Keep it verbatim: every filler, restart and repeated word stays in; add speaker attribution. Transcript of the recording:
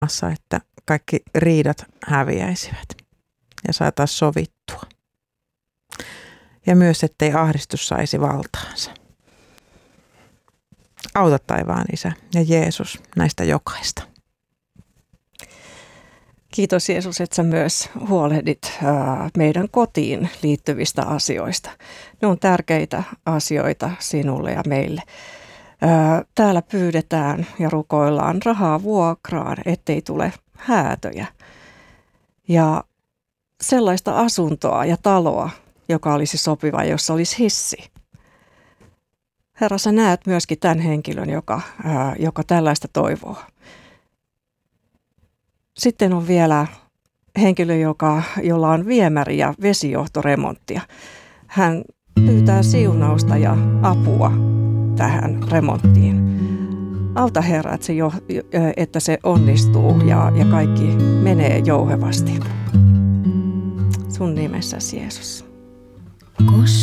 Speaker 1: että kaikki riidat häviäisivät ja saataisiin sovittua. Ja myös, ettei ahdistus saisi valtaansa. Auta taivaan Isä ja Jeesus näistä jokaista.
Speaker 2: Kiitos Jeesus, että sä myös huolehdit meidän kotiin liittyvistä asioista. Ne on tärkeitä asioita sinulle ja meille. Täällä pyydetään ja rukoillaan rahaa vuokraan, ettei tule häätöjä. Ja sellaista asuntoa ja taloa, joka olisi sopiva, jossa olisi hissi. Herra, sä näet myöskin tämän henkilön, joka, joka tällaista toivoo. Sitten on vielä henkilö, joka, jolla on viemäri- ja vesijohtoremonttia. Hän pyytää siunausta ja apua tähän remonttiin. Auta Herra, että se, jo, että se onnistuu ja, ja kaikki menee jouhevasti. Sun nimessäsi Jeesus.
Speaker 3: Kus